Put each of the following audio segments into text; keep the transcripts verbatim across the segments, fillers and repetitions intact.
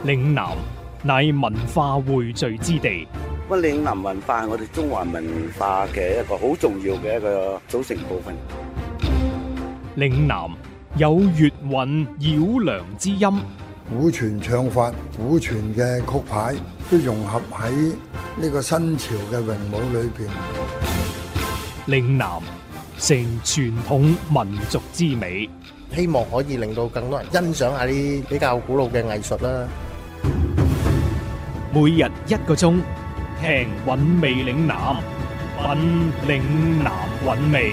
嶺南乃文化匯聚之地。 咁嶺南文化係我哋中華文化嘅一個好重要嘅一個組成部分。 嶺南有粵韻繞梁之音， 古傳唱法、古傳嘅曲牌都融合喺呢個新潮嘅詠舞裏邊。 嶺南成傳統民族之美， 希望可以令到更多人欣賞下啲比較古老嘅藝術啦。 每日一個鐘，聽韻味嶺南，品嶺南韻味。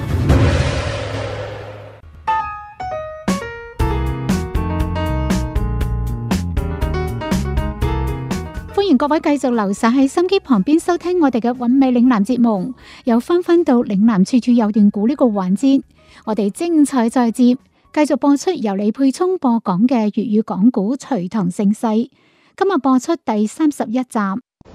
歡迎各位繼續留守喺心機旁邊收聽我哋嘅韻味嶺南節目，又翻返到嶺南處處有段古呢個環節，我哋精彩再接，繼續播出由李沛聰播講嘅粵語講古《隋唐盛世》，今日播出第三十一集。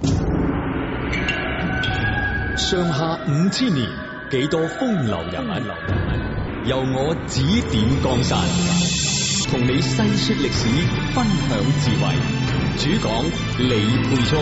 上下五千年，幾多風流人物，由我指點江山，同你細說歷史，分享智慧。主講李沛聰。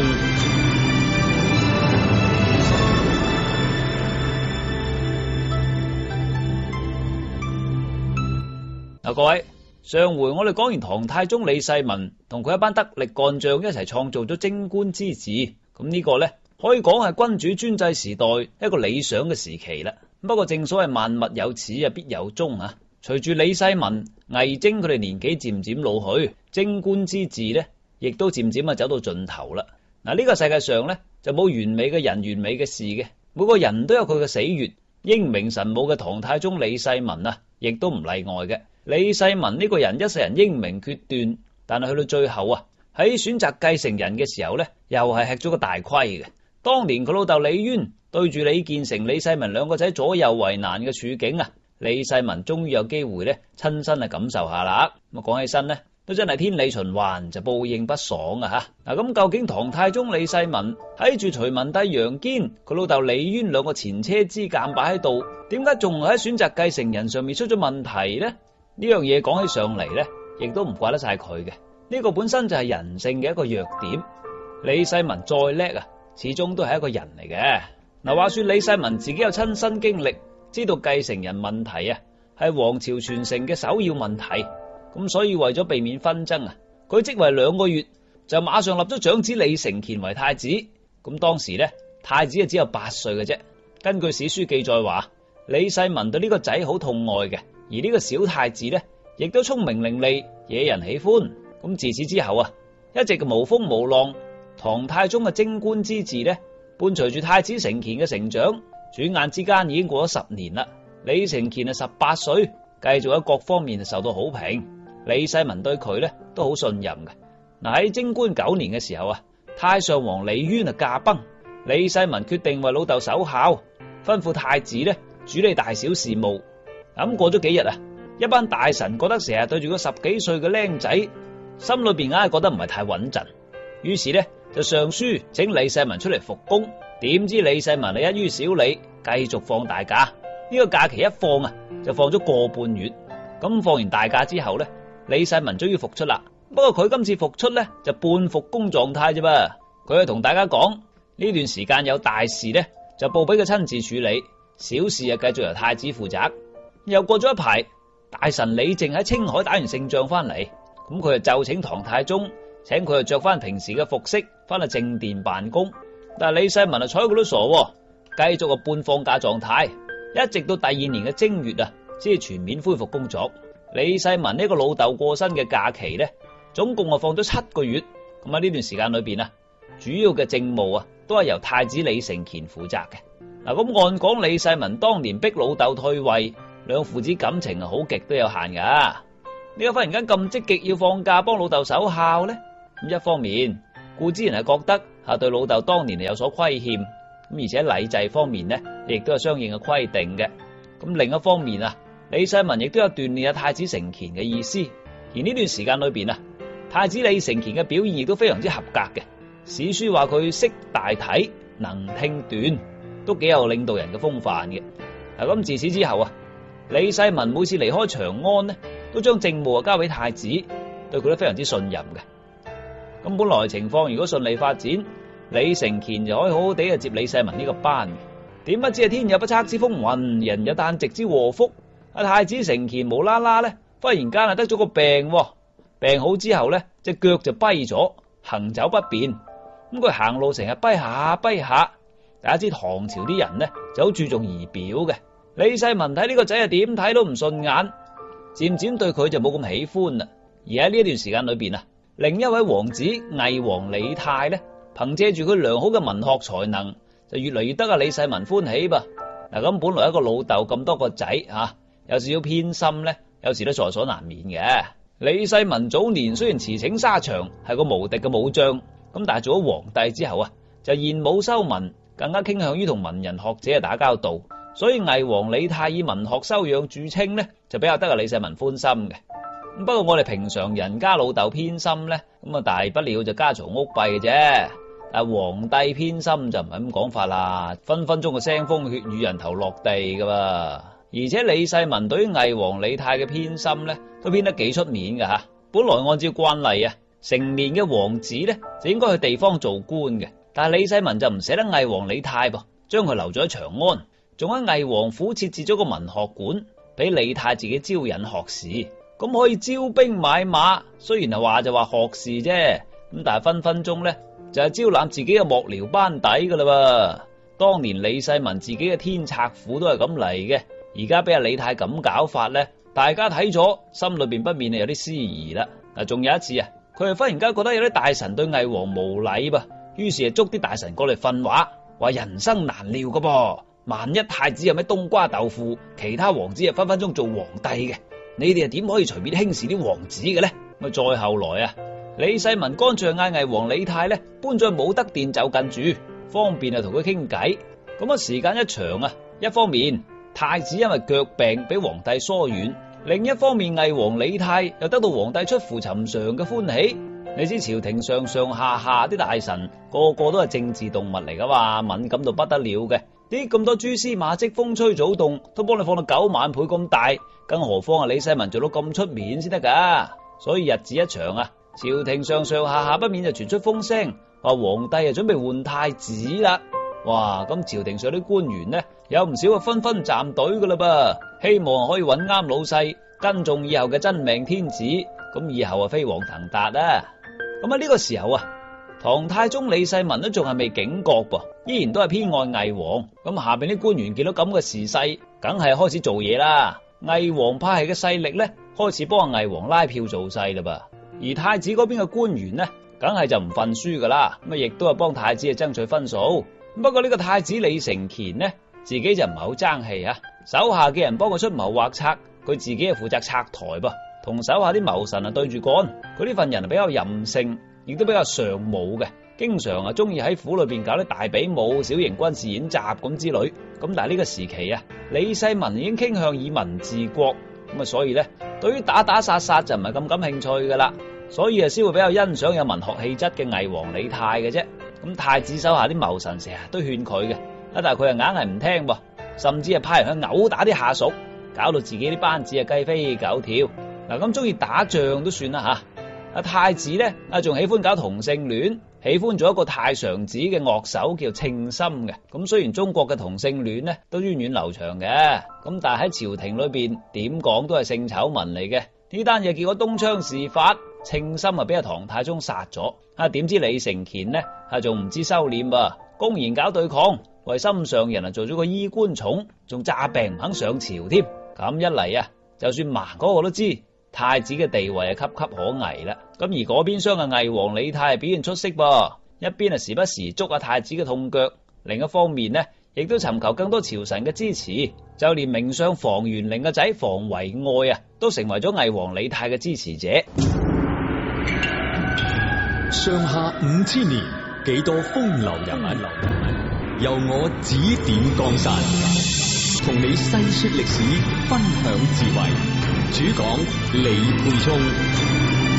嗱，各位，上回我哋講完唐太宗李世民同佢一班得力幹將一齊創造咗貞觀之治，咁呢個呢，可以講係君主專制時代一個理想嘅時期啦。不過正所謂萬物有始啊，必有終啊。隨住李世民、魏徵佢哋年紀漸漸老去，貞觀之治呢，亦都漸漸啊走到盡頭啦。嗱，呢個世界上呢，就冇完美嘅人、完美嘅事嘅，每個人都有佢嘅死穴。英明神武嘅唐太宗李世民啊，亦都唔例外嘅。李世民呢個人一世人英明決斷，但係去到最後啊，喺選擇繼承人嘅時候呢，又係吃咗個大虧嘅。當年佢老豆李淵對住李建成、李世民兩個仔左右為難嘅處境啊，李世民終於有機會呢親身去感受下啦。咁啊講起身呢，都真係天理循環，就報應不爽啊吓！嗱，咁究竟唐太宗李世民喺住隋文帝楊堅佢老豆李淵兩個前車之鑑擺喺度，點解仲喺選擇繼承人上面出咗問題呢？呢樣嘢講起上嚟呢，亦都唔怪得晒佢嘅。呢個本身就係人性嘅一個弱點。李世民再叻啊，始終都係一個人嚟嘅。嗱，話說李世民自己有親身經歷，知道繼承人問題啊係王朝傳承嘅首要問題。咁所以為咗避免紛爭啊，佢即位兩個月就馬上立咗長子李承乾為太子。咁當時呢，太子啊只有八歲嘅啫。根據史書記載話，李世民對呢個仔好痛愛嘅。而呢個小太子呢，亦都聰明伶俐，惹人喜歡。咁自此之後啊，一直無風無浪。唐太宗嘅貞觀之治呢，伴隨住太子承乾嘅成長，轉眼之間已經過咗十年啦。李承乾係十八歲，繼續喺各方面受到好評。李世民對佢呢都好信任嘅。嗱，喺貞觀九年嘅時候啊，太上皇李淵啊駕崩，李世民決定為老豆守孝，吩咐太子呢主理大小事務。咁過咗幾日啊，一班大臣覺得成日對住個十幾歲嘅僆仔，心裏邊硬係覺得唔係太穩陣，於是呢就上書請李世民出嚟復工。點知李世民啊一於少理，繼續放大假。呢個假期一放啊，就放咗個半月。咁放完大假之後呢，李世民終於復出啦。不過佢今次復出呢，就半復工狀態啫噃。佢係同大家講，呢段時間有大事呢，就報俾佢親自處理，小事啊繼續由太子負責。又過咗一排，大臣李靖喺青海打完勝仗翻嚟，咁佢就奏請唐太宗，請佢就着翻平時嘅服飾翻去正殿辦公。但係李世民啊睬佢都傻，繼續個半放假狀態，一直到第二年嘅正月啊，先至全面恢復工作。李世民呢個老豆過身嘅假期呢，總共啊放咗七個月。咁喺呢段時間裏邊啊，主要嘅政務啊都係由太子李承乾負責嘅。嗱，咁按講李世民當年逼老豆退位，兩父子感情啊好極都有限噶。點解忽然間咁積極要放假幫老豆守孝呢？咁一方面，固之然係覺得啊對老豆當年係有所虧欠，咁而且禮制方面呢，亦都有相應嘅規定嘅。咁另一方面啊，李世民亦都有鍛煉啊太子承乾嘅意思。而呢段時間裏邊啊，太子李承乾嘅表現亦都非常之合格嘅。史書話佢識大體，能聽斷，都幾有領導人嘅風範嘅。嗱，咁自此之後啊，李世民每次離開長安呢，都將政務啊交俾太子，對佢都非常之信任嘅。 咁本來情況如果順利發展，李承乾就可以好好地啊接李世民呢個班嘅。點不知係天有不測之風雲，人有旦夕之禍福。阿太子承乾無啦啦咧，忽然間啊得咗個病，病好之後咧隻腳就跛咗，行走不便。咁佢行路成日跛下跛下。大家知唐朝啲人咧就好注重儀表嘅，李世民睇呢個仔啊點睇都唔順眼，漸漸對佢就冇咁喜歡啦。而喺呢一段時間裏邊啊，另一位王子魏王李泰咧，憑借住佢良好嘅文學才能，就越嚟越得阿李世民歡喜噃。嗱，咁本來一個老豆咁多個仔吓，有少少偏心咧，有時都在所難免嘅。李世民早年雖然馳騁沙場，係個無敵嘅武將，咁但係做咗皇帝之後啊，就賢武修文，更加傾向於同文人學者啊打交道，所以魏王李泰以文學修養著稱咧，就比較得阿李世民歡心嘅。不過我哋平常人家老豆偏心咧，咁啊大不了就家嘈屋閉嘅啫。但係皇帝偏心就唔係咁講法啦，分分鐘個腥風血雨人頭落地噶噃。而且李世民對於魏王李泰嘅偏心咧，都偏得幾出面噶吓。本來按照慣例啊，成年嘅王子咧就應該去地方做官嘅，但係李世民就唔捨得魏王李泰噃，將佢留咗喺長安，仲喺魏王府設置咗個文學館，俾李泰自己招引學士，咁可以招兵買馬。雖然係話就話學士啫，咁但係分分鐘咧就係招攬自己嘅幕僚班底噶啦噃。當年李世民自己嘅天策府都係咁嚟嘅，而家俾阿李泰咁搞法咧，大家睇咗心裏邊不免係有啲思疑啦。嗱，仲有一次啊，佢係忽然間覺得有啲大臣對魏王無禮噃，於是就捉啲大臣過嚟訓話，話人生難料噶噃，萬一太子有咩冬瓜豆腐，其他王子係分分鐘做皇帝嘅，你哋係點可以隨便輕視啲王子嘅咧？咁再後來啊，李世民乾脆嗌魏王李泰咧搬咗去武德殿就近住，方便啊同佢傾偈。咁啊時間一長啊，一方面太子因為腳病俾皇帝疏遠，另一方面魏王李泰又得到皇帝出乎尋常嘅歡喜。你知朝廷上上下下啲大臣個個都係政治動物嚟噶嘛，敏感到不得了嘅，啲咁多蛛絲馬跡風吹草動都幫你放到九萬倍咁大，更何況啊李世民做到咁出面先得噶。所以日子一長啊，朝廷上上下下不免就傳出風聲，話皇帝啊準備換太子啦。哇，咁朝廷上啲官員呢，有唔少啊紛紛站隊噶啦噃，希望可以揾啱老細，跟中以後嘅真命天子，咁以後啊飛黃騰達啊。咁喺呢個時候啊，唐太宗李世民都仲係未警覺噃，依然都係偏愛魏王。咁下邊啲官員見到咁嘅時勢，梗係開始做嘢啦。魏王派系嘅勢力咧，開始幫魏王拉票造勢啦噃。而太子嗰邊嘅官員呢，梗係就唔忿輸噶啦，咁啊亦都係幫太子啊爭取分數。不過呢個太子李承乾呢，自己就唔係好爭氣啊，手下嘅人幫佢出謀劃策，佢自己係負責拆台噃，同手下啲謀臣啊對住幹。佢呢份人比較任性，亦都比較尚武嘅，經常啊中意喺府裏邊搞啲大比武、小型軍事演習咁之類。咁但係呢個時期啊，李世民已經傾向以民治國，咁啊所以咧對於打打殺殺就唔係咁感興趣噶啦，所以啊先會比較欣賞有文學氣質嘅魏王李泰嘅啫。咁太子手下啲謀臣成日都勸佢嘅，啊但係佢啊硬係唔聽噃，甚至係派人去毆打啲下屬，搞到自己啲班子啊雞飛狗跳。嗱，咁中意打仗都算啦吓。阿太子咧啊仲喜歡搞同性戀，喜歡咗一個太常子嘅樂手叫稱心嘅。咁雖然中國嘅同性戀咧都源遠流長嘅，咁但係喺朝廷裏邊點講都係性醜聞嚟嘅。呢單嘢結果東窗事發，稱心啊俾阿唐太宗殺咗。啊點知李承乾呢啊仲唔知收斂噃，公然搞對抗，為心上人啊做咗個衣冠冢，仲詐病唔肯上朝添。咁一嚟啊，就算盲嗰個都知太子嘅地位係岌岌可危啦。咁而嗰邊廂嘅魏王李泰表現出色噃，一邊啊時不時捉阿太子嘅痛腳，另一方面呢亦都尋求更多朝臣嘅支持，就連名相房玄齡嘅仔房遺愛啊，都成為咗魏王李泰嘅支持者。 上下五千年，幾多風流人物，由我指點江山，同你細說歷史，分享智慧。主講李沛聰。